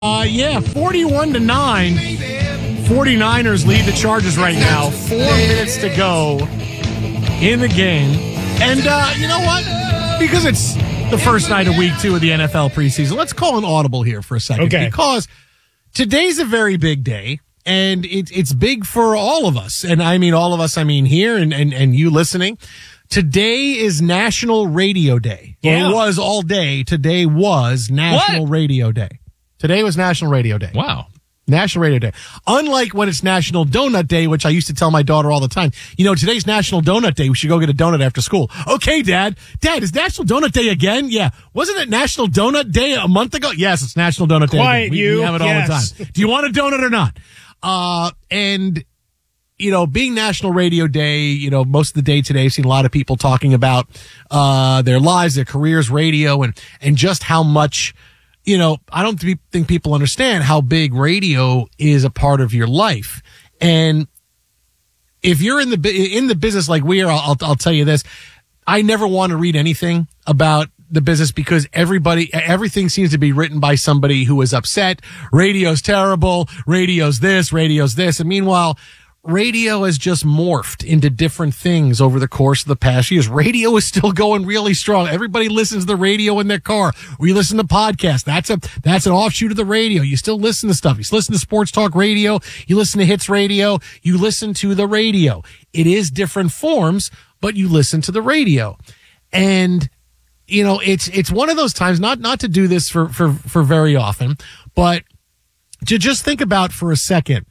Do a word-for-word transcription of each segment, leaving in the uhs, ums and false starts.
Uh, yeah, forty-one to nine. 49ers lead the Chargers right now. Four minutes to go in the game. And uh, you know what? Because it's the first night of week two of the N F L preseason, let's call an audible here for a second. Okay. Because today's a very big day, and it, it's big for all of us. And I mean all of us, I mean here and, and, and you listening. Today is National Radio Day. Yeah. Well, it was all day. Today was National What? Radio Day. Today was National Radio Day. Wow. National Radio Day. Unlike when it's National Donut Day, which I used to tell my daughter all the time, you know, today's National Donut Day. We should go get a donut after school. Okay, Dad. Dad, is National Donut Day again? Yeah. Wasn't it National Donut Day a month ago? Yes, it's National Donut Day. Quiet, again. We, you. we have it all Yes. the time. Do you want a donut or not? Uh, and, you know, being National Radio Day, you know, most of the day today, I've seen a lot of people talking about, uh, their lives, their careers, radio, and, and just how much, you know, I don't think people understand how big radio is a part of your life. And if you're in the, in the business like we are, I'll, I'll tell you this. I never want to read anything about the business because everybody, everything seems to be written by somebody who is upset. Radio's terrible. Radio's this, radio's this. And meanwhile, radio has just morphed into different things over the course of the past years. Radio is still going really strong. Everybody listens to the radio in their car. We listen to podcasts. That's a, that's an offshoot of the radio. You still listen to stuff. You listen to sports talk radio. You listen to hits radio. You listen to the radio. It is different forms, but you listen to the radio. And, you know, it's, it's one of those times, not, not to do this for, for, for very often, but to just think about for a second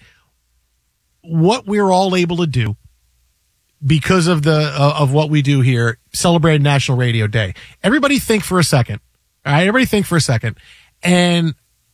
what we're all able to do because of the uh, of what we do here, celebrating National Radio Day. Everybody think for a second. All right, everybody think for a second. And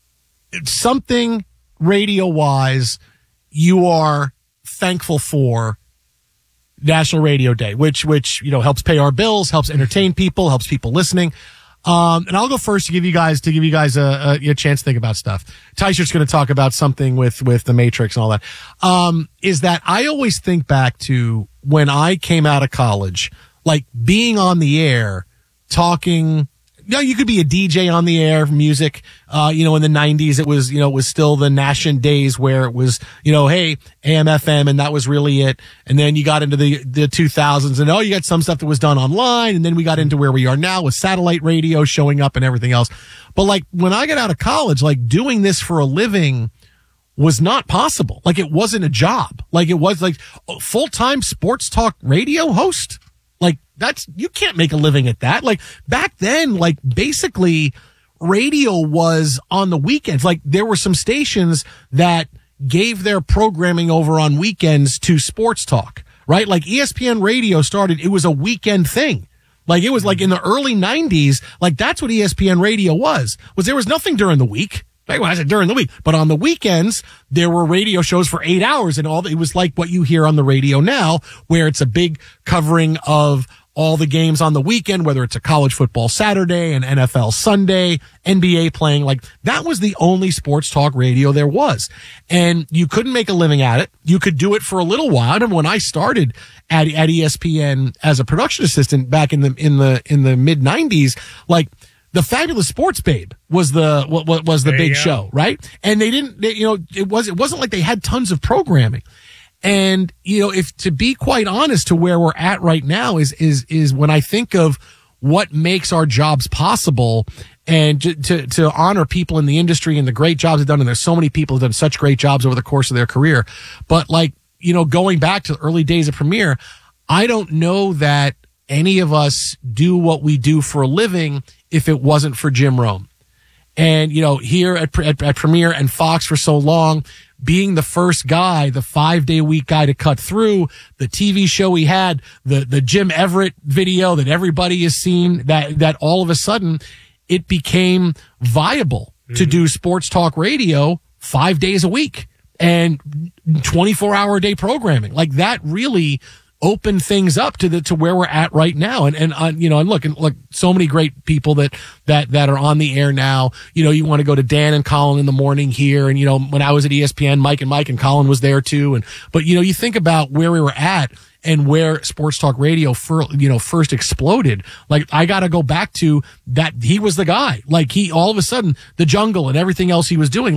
something radio-wise you are thankful for National Radio Day, which, which, you know, helps pay our bills, helps entertain people, helps people listening. Um, and I'll go first to give you guys, to give you guys a, a, a chance to think about stuff. Tysher's going to talk about something with, with the Matrix and all that. Um, is that I always think back to when I came out of college, like being on the air, talking, you know, you could be a D J on the air, music. Uh, you know, in the nineties, it was, you know, it was still the Nation days where it was, you know, hey, A M F M, and that was really it. And then you got into the, the two thousands, and oh, you got some stuff that was done online. And then we got into where we are now with satellite radio showing up and everything else. But like when I got out of college, like doing this for a living was not possible. Like it wasn't a job. Like it was like full-time sports talk radio host. Like that's, you can't make a living at that. Like back then, like basically radio was on the weekends. Like there were some stations that gave their programming over on weekends to sports talk, right? Like E S P N radio started, it was a weekend thing. Like it was like in the early nineties, like that's what E S P N radio was, was there was nothing during the week. Well, I said during the week, but on the weekends, there were radio shows for eight hours and all. It was like what you hear on the radio now, where it's a big covering of all the games on the weekend, whether it's a college football Saturday, an N F L Sunday, N B A playing. Like that was the only sports talk radio there was. And you couldn't make a living at it. You could do it for a little while. I remember when I started at, at E S P N as a production assistant back in the, in the, in the mid nineties, like, The Fabulous Sports Babe was the what, what was the There you big go. show, right? And they didn't, they, you know, it was it wasn't like they had tons of programming. And you know, if to be quite honest, to where we're at right now is is is when I think of what makes our jobs possible, and to to, to honor people in the industry and the great jobs they've done. And there's so many people who've done such great jobs over the course of their career. But like you know, going back to the early days of Premiere, I don't know that any of us do what we do for a living if it wasn't for Jim Rome. And, you know, here at, at, at Premiere and Fox for so long, being the first guy, the five day a week guy to cut through the T V show he had, the, the Jim Everett video that everybody has seen, that, that all of a sudden it became viable mm-hmm. to do sports talk radio five days a week and twenty-four hour a day programming. Like that really open things up to the to where we're at right now. And and uh, you know, and look, and look, so many great people that that that are on the air now. You know, you want to go to Dan and Colin in the morning here, and you know, when I was at E S P N, Mike and Mike and Colin was there too. And but you know, you think about where we were at and where Sports Talk Radio for, you know, first exploded. Like, I got to go back to that. He was the guy. Like, he all of a sudden, the Jungle and everything else he was doing.